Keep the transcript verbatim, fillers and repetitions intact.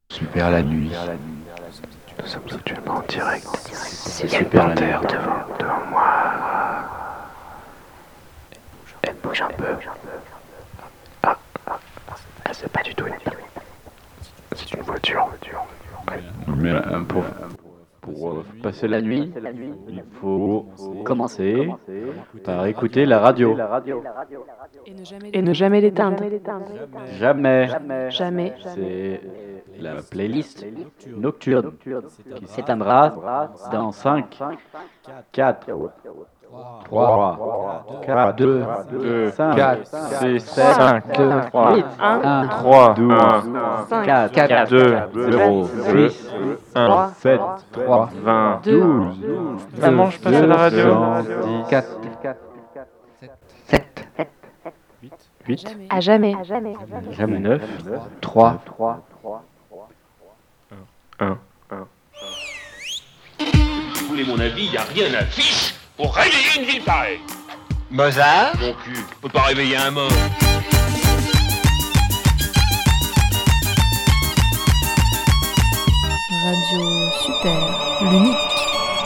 Super la nuit. Nous sommes actuellement en direct. C'est super la nuit. Devant, devant moi. Elle bouge un peu. Ah, ah, ah, c'est pas du tout une C'est une voiture. Mais euh, pour, pour euh, passer la nuit, il faut commencer par écouter la radio. Et ne jamais l'éteindre. Jamais. Jamais. C'est la playlist nocturne qui s'éteindra dans cinq, quatre, trois, quatre, deux, cinq, quatre, six, cinq, sept, trois, huit, un, trois, douze, cinq, quatre, deux, zéro, six, un, sept, trois, vingt. douze, Maman, je passe à la radio. quatre, sept, huit, À jamais. jamais neuf, trois, un. Si vous voulez mon avis, il n'y a rien à fiche pour réveiller une ville pareille. Mozart, Mon cul, on peut pas réveiller un mort. Radio Super, l'unique.